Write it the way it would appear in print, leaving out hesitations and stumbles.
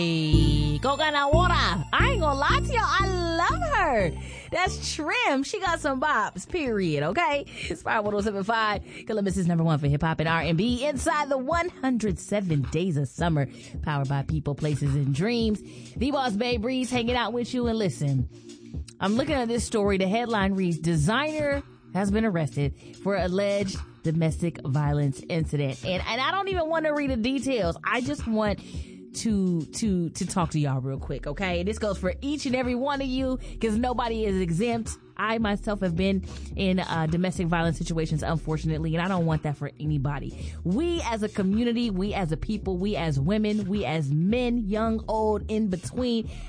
Coconut water. I ain't gonna lie to y'all. I love her. That's Trim. She got some bops, period, okay? Inspire 107.5. Columbus is number one for hip hop and R&B inside the 107 days of summer. Powered by people, places, and dreams. The Boss Babe Breeze hanging out with you. And listen, I'm looking at this story. The headline reads, designer has been arrested for alleged domestic violence incident. And I don't even want to read the details. I just want to talk to y'all real quick, okay? And this goes for each and every one of you because nobody is exempt. I myself have been in domestic violence situations, unfortunately, and I don't want that for anybody. We as a community, we as a people, we as women, we as men, young, old, in between,